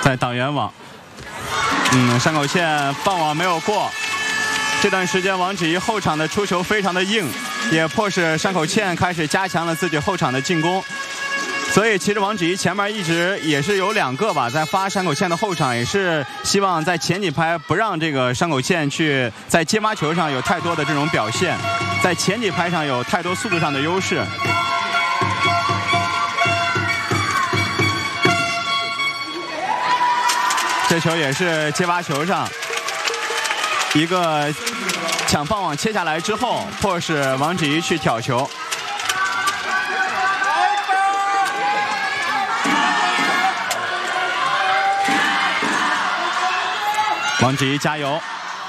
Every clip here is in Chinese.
在挡圆网。山口茜放网没有过。这段时间王芷怡后场的出球非常的硬，也迫使山口茜开始加强了自己后场的进攻。所以其实王芷怡前面一直也是有2个吧，在发山口茜的后场，也是希望在前几拍不让这个山口茜去在接发球上有太多的这种表现，在前几拍上有太多速度上的优势。这球也是接发球上一个抢放网切下来之后，迫使王芷怡去挑球。王芷怡加油！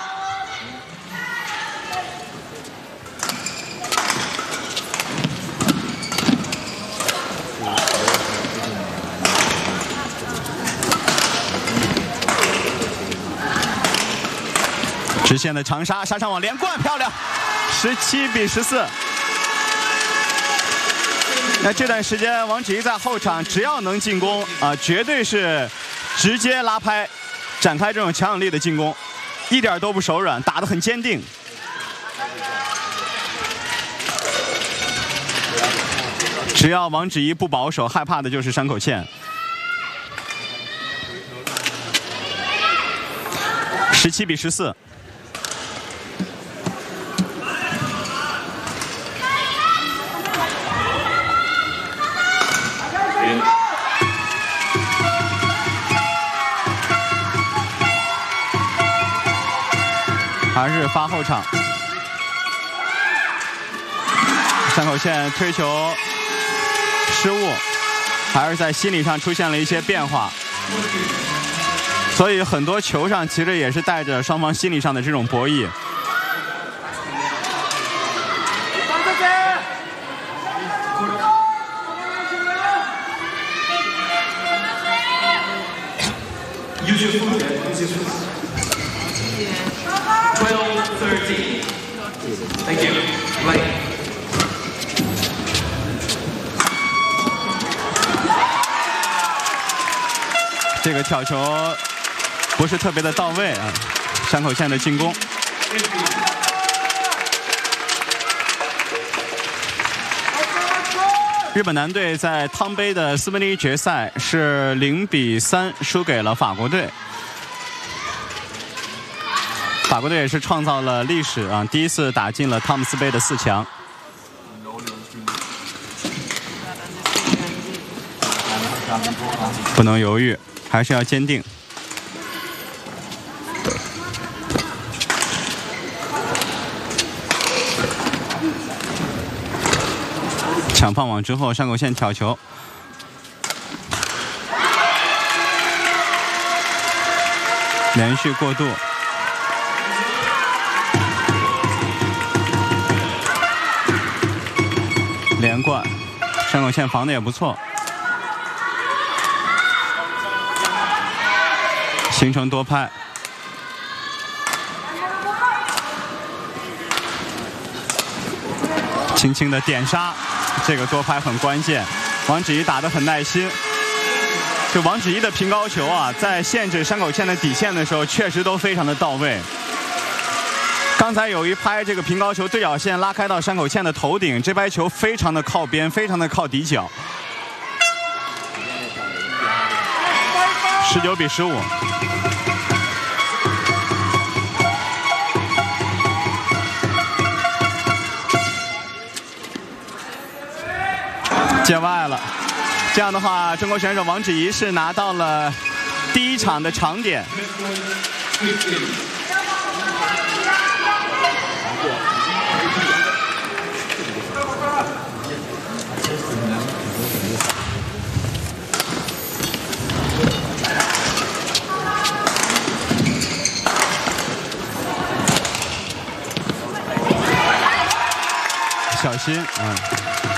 直线的长杀，杀上网连贯，漂亮，17比14。那这段时间，王芷怡在后场只要能进攻绝对是直接拉拍，展开这种强有力的进攻，一点都不手软，打得很坚定。只要王芷怡不保守，害怕的就是山口茜。17比14。还是发后场，山口茜推球失误，还是在心理上出现了一些变化，所以很多球上其实也是带着双方心理上的这种博弈。 Thank you. Right. 这个挑球不是特别的到位啊，山口茜的进攻。日本男队在汤杯的4分之1决赛是0比3输给了法国队。法国队也是创造了历史啊，第一次打进了汤姆斯杯的4强。不能犹豫，还是要坚定。抢放网之后，山口茜挑球。连续过渡。连贯，山口茜防的也不错，形成多拍。轻轻的点杀，这个多拍很关键。王芷怡打得很耐心，就王芷怡的平高球啊，在限制山口茜的底线的时候，确实都非常的到位。刚才有一拍这个平高球对角线拉开到山口茜的头顶，这拍球非常的靠边，非常的靠底角。19比15。界外了，这样的话，中国选手王芷怡是拿到了第1场的长点。小心，